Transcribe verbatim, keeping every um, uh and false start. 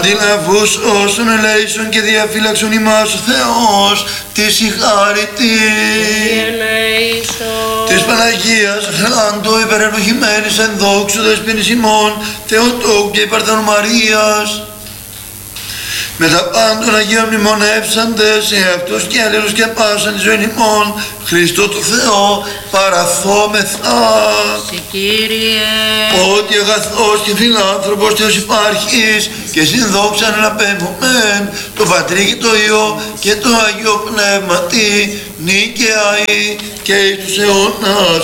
αντιλαβούς όσων ελέησον και διαφύλαξον ημάς ο Θεός, τη συγχάρητη. Της Παναγίας Χράντο υπερενοχημένης εν δόξου δεσποινής ημών, Θεοτόκου και υπαρθένου Μαρίας, με τα πάντων Αγίων μνημονεύσαντες σε αυτούς και αλλήλους και πάσαν τη ζωή ημών, Χριστό του Θεό παραθόμεθα. Σε Κύριε, ότι αγαθός και φιλάνθρωπος Θεός υπάρχεις και συνδόξαν εναπέμβομεν το Πατρί και το Υιό και το Αγίο Πνεύματι νίκαια ή και εις τους αιώνας.